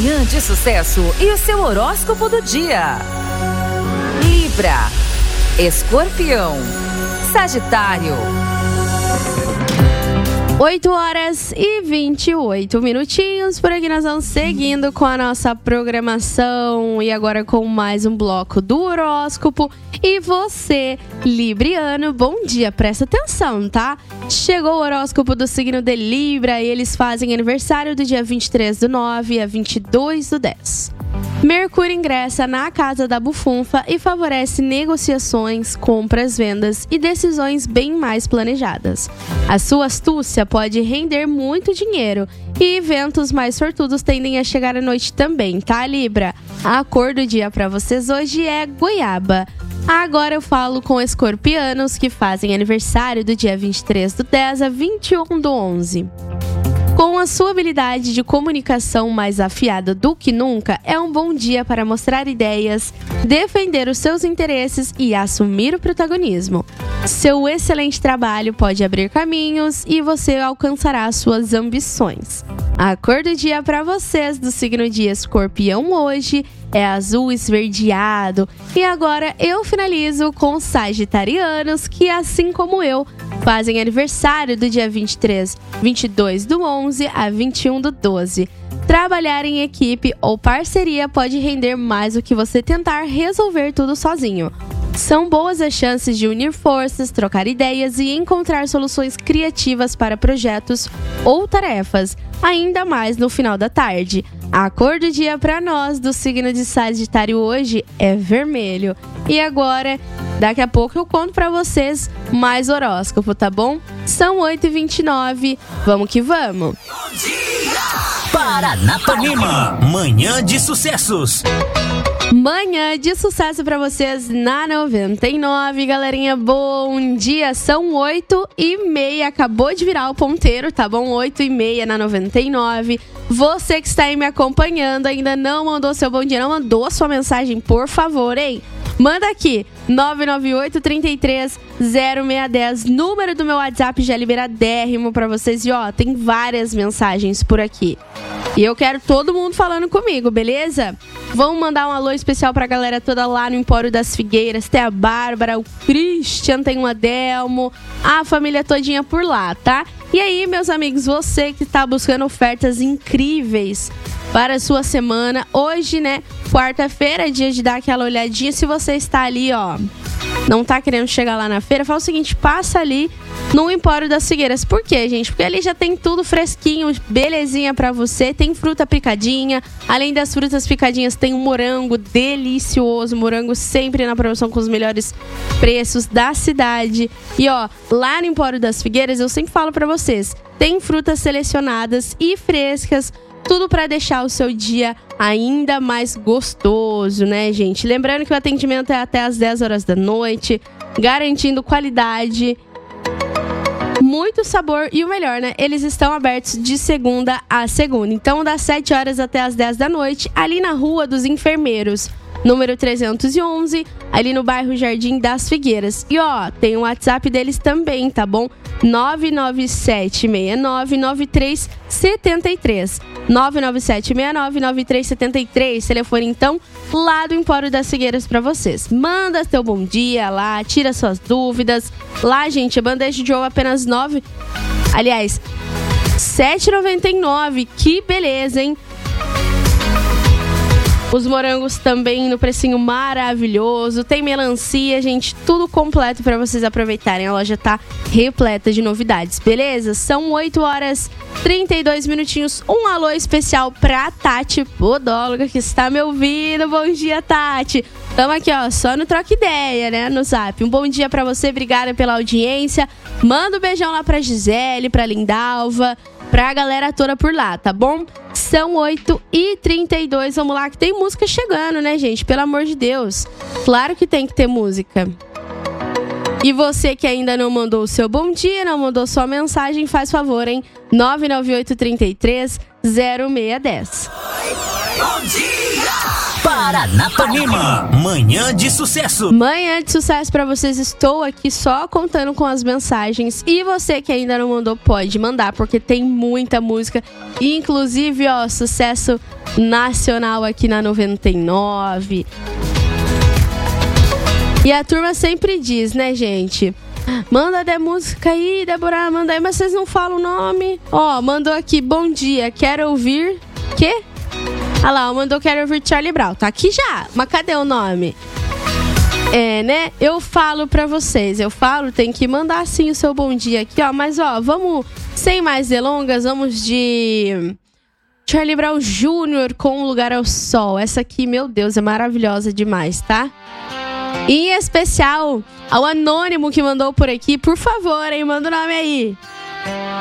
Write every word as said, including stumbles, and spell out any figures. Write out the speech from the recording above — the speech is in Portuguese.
Manhã de Sucesso e o seu horóscopo do dia. Libra, Escorpião, Sagitário. oito horas e vinte e oito minutinhos. Por aqui nós vamos seguindo com a nossa programação e agora com mais um bloco do horóscopo. E você, libriano, bom dia, presta atenção, tá? Chegou o horóscopo do signo de Libra e eles fazem aniversário do dia vinte e três do nove a vinte e dois do dez. Mercúrio ingressa na casa da bufunfa e favorece negociações, compras, vendas e decisões bem mais planejadas. A sua astúcia pode render muito dinheiro e eventos mais sortudos tendem a chegar à noite também, tá, Libra? A cor do dia para vocês hoje é goiaba. Agora eu falo com escorpianos que fazem aniversário do dia vinte e três do dez a vinte e um do onze. Com a sua habilidade de comunicação mais afiada do que nunca, é um bom dia para mostrar ideias, defender os seus interesses e assumir o protagonismo. Seu excelente trabalho pode abrir caminhos e você alcançará suas ambições. A cor do dia para vocês do signo de Escorpião hoje é azul esverdeado. E agora eu finalizo com os sagitarianos que, assim como eu, fazem aniversário do dia vinte e três, vinte e dois do onze a vinte e um do doze. Trabalhar em equipe ou parceria pode render mais do que você tentar resolver tudo sozinho. São boas as chances de unir forças, trocar ideias e encontrar soluções criativas para projetos ou tarefas, ainda mais no final da tarde. A cor do dia para nós do signo de Sagitário hoje é vermelho. E agora, daqui a pouco eu conto para vocês mais horóscopo, tá bom? São oito e vinte e nove, vamos que vamos! Paranapanema, Manhã de Sucessos. Manhã de sucesso pra vocês na noventa e nove, galerinha, bom dia, são oito e meia, acabou de virar o ponteiro, tá bom? oito e meia na noventa e nove, você que está aí me acompanhando, ainda não mandou seu bom dia, não mandou a sua mensagem, por favor, hein? Manda aqui, nove nove oito, três três, zero seis um zero, número do meu WhatsApp já liberadérrimo pra vocês. E ó, tem várias mensagens por aqui. E eu quero todo mundo falando comigo, beleza? Vamos mandar um alô especial pra galera toda lá no Empório das Figueiras. Tem a Bárbara, o Christian, tem o Adelmo, a família todinha por lá, tá? E aí, meus amigos, você que tá buscando ofertas incríveis para a sua semana. Hoje, né, quarta-feira, é dia de dar aquela olhadinha. Se você está ali, ó, não tá querendo chegar lá na feira, fala o seguinte, passa ali no Empório das Figueiras. Por quê, gente? Porque ali já tem tudo fresquinho, belezinha pra você. Tem fruta picadinha. Além das frutas picadinhas, tem um morango delicioso. Morango sempre na promoção com os melhores preços da cidade. E ó, lá no Empório das Figueiras, eu sempre falo pra vocês, tem frutas selecionadas e frescas, tudo para deixar o seu dia ainda mais gostoso, né, gente? Lembrando que o atendimento é até às dez horas da noite, garantindo qualidade, muito sabor e o melhor, né? Eles estão abertos de segunda a segunda. Então, das sete horas até às dez da noite, ali na Rua dos Enfermeiros, número trezentos e onze, ali no bairro Jardim das Figueiras. E ó, tem o WhatsApp deles também, tá bom? nove nove sete seis nove nove três sete três. nove nove sete seis nove nove três sete três. Telefone, então, lá do Empório das Figueiras pra vocês. Manda teu bom dia lá, tira suas dúvidas. Lá, gente, a bandeja de ovo apenas nove... Aliás, sete reais e noventa e nove centavos. Que beleza, hein? Os morangos também no precinho maravilhoso. Tem melancia, gente, tudo completo para vocês aproveitarem. A loja tá repleta de novidades, beleza? São oito horas e trinta e dois minutinhos. Um alô especial pra Tati, podóloga, que está me ouvindo. Bom dia, Tati. Tamo aqui, ó, só no Troca Ideia, né, no Zap. Um bom dia pra você, obrigada pela audiência. Manda um beijão lá pra Gisele, pra Lindalva, pra galera toda por lá, tá bom? São oito e trinta e dois, vamos lá, que tem música chegando, né, gente? Pelo amor de Deus. Claro que tem que ter música. E você que ainda não mandou o seu bom dia, não mandou sua mensagem, faz favor, hein? nove nove oito, três três, zero seis um zero. Bom dia! Paranapanema, manhã de sucesso. Manhã de sucesso pra vocês. Estou aqui só contando com as mensagens. E você que ainda não mandou, pode mandar, porque tem muita música. Inclusive, ó, sucesso nacional aqui na noventa e nove. E a turma sempre diz, né, gente? Manda de música aí, Débora, manda aí, mas vocês não falam o nome. Ó, mandou aqui, bom dia, quero ouvir... Quê? Ah lá, mandou quero ouvir Charlie Brown. Tá aqui já, mas cadê o nome? É, né? Eu falo pra vocês, eu falo, tem que mandar sim o seu bom dia aqui, ó. Mas, ó, vamos, sem mais delongas, vamos de Charlie Brown Júnior com Lugar ao Sol. Essa aqui, meu Deus, é maravilhosa demais, tá? E em especial ao Anônimo que mandou por aqui, por favor, hein, manda o nome aí.